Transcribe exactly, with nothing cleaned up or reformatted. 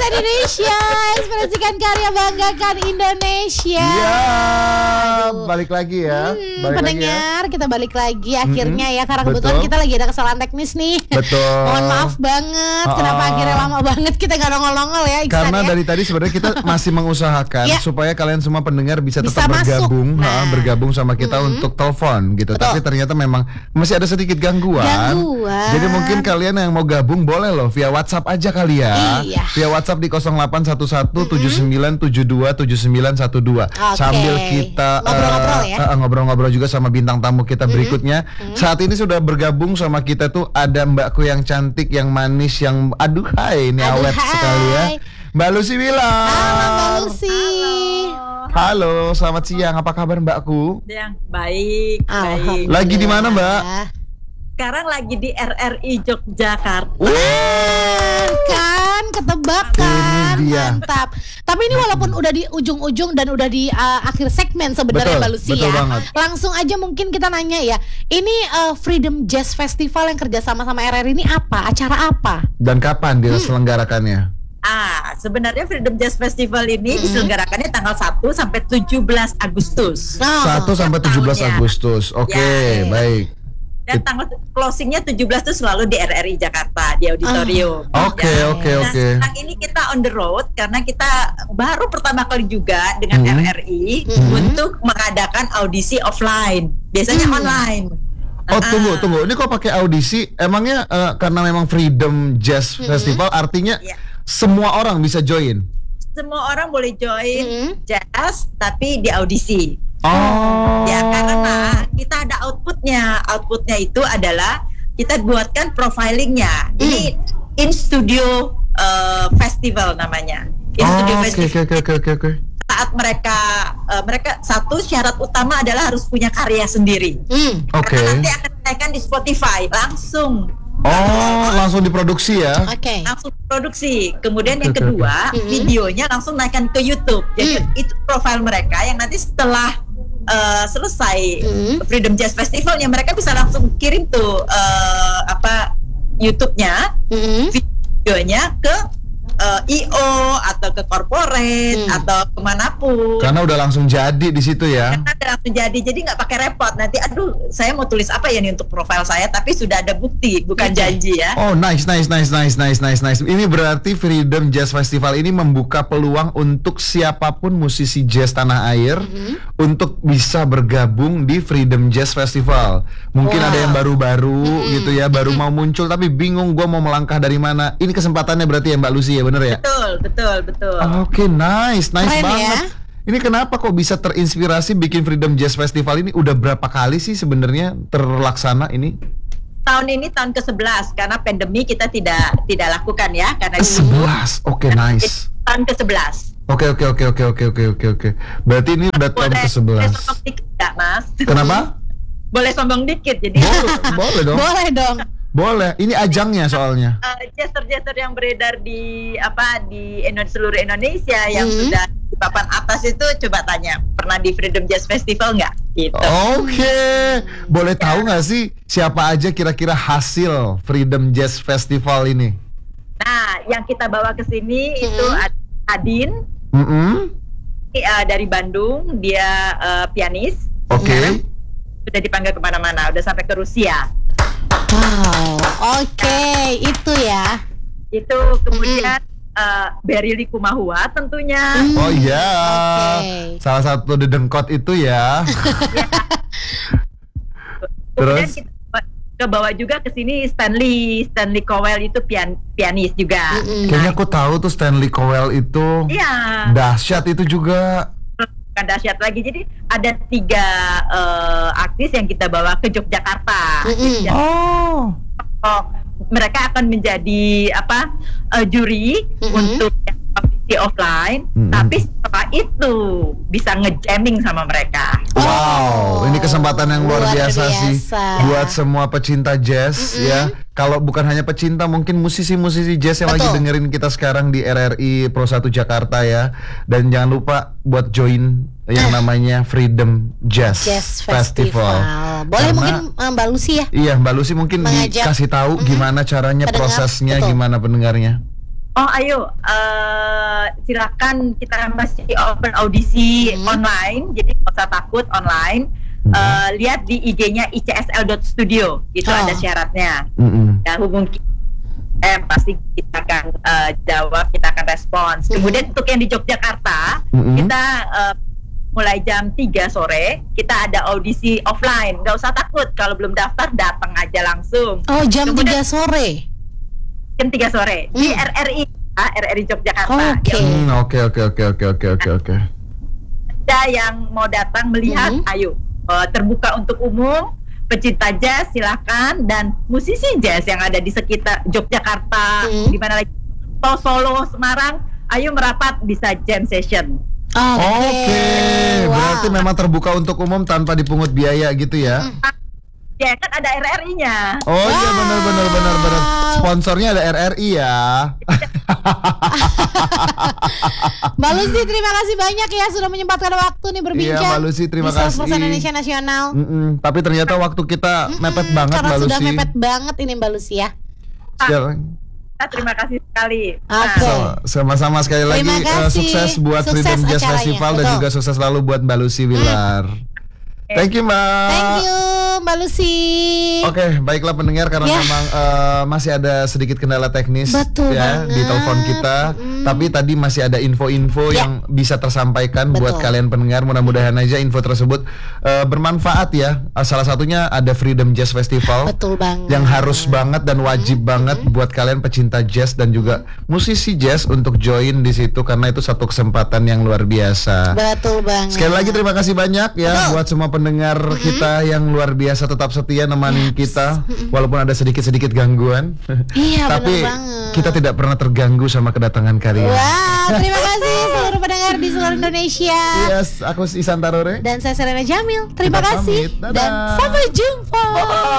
Buat Indonesia, ekspresikan karya, banggakan Indonesia. Iya, balik lagi ya. Hmm, balik pendengar, lagi ya. Kita balik lagi akhirnya Mm-hmm. ya, karena kebetulan Betul. kita lagi ada kesalahan teknis nih. Betul. Mohon maaf banget, Uh-uh. kenapa akhirnya lama banget kita gak nongol-nongol ya, Iksan, Karena ya? dari tadi sebenarnya kita masih mengusahakan Ya. supaya kalian semua pendengar bisa, Bisa tetap masuk. bergabung, Nah. ha, bergabung sama kita Mm-hmm. untuk telepon gitu. Betul. Tapi ternyata memang masih ada sedikit gangguan. Gangguan. Jadi mungkin kalian yang mau gabung boleh loh via WhatsApp aja kali ya. Iya. Via WhatsApp di nol delapan satu satu tujuh sembilan tujuh dua tujuh sembilan satu dua. Oke. Sambil kita Ngobrol-ngobrol ya. eh, eh, ngobrol-ngobrol juga sama bintang tamu kita berikutnya. Saat ini sudah bergabung sama kita tuh ada mbakku yang cantik, yang manis, yang aduh hai, ini Aduh, awet hai. sekali ya. Mbak Lucy Wilar. Halo Mbak Lucy. Halo, selamat siang. Apa kabar mbakku? Yang baik, baik. Alhamdulillah. Lagi di mana, Mbak? Sekarang lagi di R R I Yogyakarta. Ah, kan ketebakan, Ini dia. mantap. Tapi ini walaupun udah di ujung-ujung dan udah di uh, akhir segmen sebenarnya Betul, Mbak Lucy betul ya. banget. Langsung aja mungkin kita nanya ya. Ini uh, Freedom Jazz Festival yang kerjasama sama R R I ini apa? Acara apa? Dan kapan diselenggarakannya? Ah, sebenarnya Freedom Jazz Festival ini diselenggarakannya tanggal satu sampai tujuh belas Agustus. Oh. satu sampai tujuh belas tahunnya. Agustus. Oke, Ya. baik. Dan tanggal closingnya tujuh belas itu selalu di R R I Jakarta, di auditorium. Oke, Ya. oke, Nah, oke. sekarang ini kita on the road karena kita baru pertama kali juga dengan Hmm. R R I untuk mengadakan audisi offline. Biasanya online. Oh Ah, tunggu tunggu, ini kok pakai audisi? Emangnya eh, karena memang Freedom Jazz Festival artinya Iya. semua orang bisa join? Semua orang boleh join Mm-hmm. jazz tapi di audisi. Oh. Ya karena kita ada outputnya. Outputnya itu adalah kita buatkan profilingnya. Ini in studio uh, festival namanya. In Oh, studio oke festival. oke oke oke oke. Saat mereka uh, mereka satu syarat utama adalah harus punya karya sendiri. Hmm. Oke. Karena nanti akan dinaikkan di Spotify langsung. Oh, langsung diproduksi ya? Oke. Langsung produksi. Kemudian yang Oke, oke, kedua, oke. videonya langsung naikkan ke YouTube. Jadi itu profil mereka yang nanti setelah uh, selesai Hmm. Freedom Jazz Festivalnya, mereka bisa langsung kirim tuh uh, apa YouTube-nya, Hmm. videonya ke uh, I O atau ke corporate Hmm. atau kemanapun. Karena udah langsung jadi di situ ya. Karena udah langsung jadi, jadi nggak pakai repot. Nanti, aduh, saya mau tulis apa ya nih untuk profil saya, tapi sudah ada bukti, bukan janji ya. Oh nice nice nice nice nice nice nice. Ini berarti Freedom Jazz Festival ini membuka peluang untuk siapapun musisi jazz tanah air untuk bisa bergabung di Freedom Jazz Festival. Mungkin Wow. ada yang baru-baru gitu ya, baru mau muncul tapi bingung gua mau melangkah dari mana. Ini kesempatannya berarti ya Mbak Lucy ya, bener ya? Betul, betul, betul. Oke, nice, nice Keren banget. ya. Ini kenapa kok bisa terinspirasi bikin Freedom Jazz Festival ini? Udah berapa kali sih sebenarnya terlaksana ini? Tahun ini tahun ke sebelas karena pandemi kita tidak tidak lakukan ya karena ini sebelas. Oke, nice. tahun ke sebelas. Oke, oke, oke, oke, oke, oke, oke, oke. Berarti ini udah tahun ke Boleh sebelas. sombong dikit nggak, Mas? Kenapa? Boleh sombong dikit jadi. Boleh, boleh dong. Boleh dong. Boleh. Ini ajangnya soalnya. Uh, jester-jester yang beredar di apa di Indo- seluruh Indonesia yang Hmm. sudah di papan atas itu coba tanya pernah di Freedom Jazz Festival nggak? Gitu. Oke. Boleh tahu nggak sih siapa aja kira-kira hasil Freedom Jazz Festival ini? Nah, yang kita bawa ke sini Hmm. itu Ad- Adin Mm-mm. uh, dari Bandung, dia uh, pianis. Oke. Sudah dipanggil kemana-mana, udah sampai ke Rusia. Wow. Oke, itu ya. Itu kemudian uh, Berry Likumahua tentunya. Oh iya. Oke. Salah satu dedengkot itu ya. Kemudian Terus? kita ke bawah juga ke sini Stanley Stanley Cowell itu pian, pianis juga. Mm-mm. Kayaknya aku tahu tuh Stanley Cowell itu. Iya, Dahsyat itu juga. bukan dahsyat lagi. Jadi ada tiga eh, artis yang kita bawa ke Yogyakarta. Mm-mm. Ya, Oh. oh, mereka akan menjadi apa eh, juri Mm-mm. untuk yang audisi offline. Mm-mm. Tapi setelah itu bisa nge-jamming sama mereka. Wow, ini kesempatan yang luar, Luar biasa, sih biasa. buat semua pecinta jazz ya. Kalau bukan hanya pecinta, mungkin musisi-musisi jazz yang lagi Betul. dengerin kita sekarang di R R I Pro satu Jakarta ya. Dan jangan lupa buat join yang namanya Freedom Jazz, Jazz Festival. Boleh Karena- mungkin uh, Mbak Lucy ya. Iya, Mbak Lucy mungkin Mengajak, dikasih tahu gimana caranya, pendengar, prosesnya, betul. gimana pendengarnya. Oh ayo, uh, silakan, kita masih open audisi Hmm. online, jadi nggak usah takut online. Uh, lihat di I G-nya i c s l dot studio, itu Oh. ada syaratnya. Mm-mm. Ya hubungi eh pasti kita akan uh, jawab, kita akan respons. Mhm. Kemudian untuk yang di Yogyakarta, Mhm. kita uh, mulai jam tiga sore kita ada audisi offline. Nggak usah takut, kalau belum daftar datang aja langsung. Oh, jam Kemudian- tiga sore. Jam tiga sore di Hmm. R R I, ah, R R I Yogyakarta. Oke. Yang Hmm, Oke oke oke oke oke oke oke. ada yang mau datang melihat, Mhm. ayo, uh, terbuka untuk umum. Pecinta jazz silakan, dan musisi jazz yang ada di sekitar Yogyakarta, Mhm. di mana lagi, atau Solo, Semarang, ayo merapat, bisa jam session. Oke. Oke, Wow. berarti memang terbuka untuk umum tanpa dipungut biaya gitu ya? Hmm. Ya kan ada R R I-nya. Oh iya Wow. benar benar benar benar. Sponsornya ada R R I ya. Mbak Lucy, terima kasih banyak ya sudah menyempatkan waktu nih berbincang. Iya, Mbak Lucy, terima di Sales kasih. Force Indonesia Nasional. Mm-mm, Tapi ternyata waktu kita mepet Hmm, banget karena Mbak sudah Lucy. mepet banget ini Mbak Lucy ya. Sekarang, Ah, terima kasih sekali. Oke. sama- sama-sama sekali lagi Terima eh, kasih. sukses buat Sukses Freedom Jazz acaranya, Festival dan betul. juga sukses selalu buat Mbak Lucy Wilar. Thank you Mbak. Thank you Mbak Lucy. Oke, baiklah pendengar, karena Ya. memang eh, masih ada sedikit kendala teknis Betul ya banget. di telepon kita, Mm. tapi tadi masih ada info-info Ya. yang bisa tersampaikan buat Betul. kalian pendengar. Mudah-mudahan aja info tersebut eh, bermanfaat ya. Eh, Salah satunya ada Freedom Jazz Festival Betul banget. yang harus banget dan wajib banget buat kalian pecinta jazz dan juga musisi jazz untuk join di situ, karena itu satu kesempatan yang luar biasa. Betul banget. Sekali lagi terima kasih banyak ya Betul. buat semua pendengar kita yang luar biasa tetap setia nemani kita walaupun ada sedikit-sedikit gangguan. Iya, Tapi benar banget. kita tidak pernah terganggu sama kedatangan kalian. Wah, terima kasih seluruh pendengar di seluruh Indonesia. Yes, aku Isan Tarore. Dan saya Serena Jamil. Terima Kita kasih pamit. Dadah. dan sampai jumpa.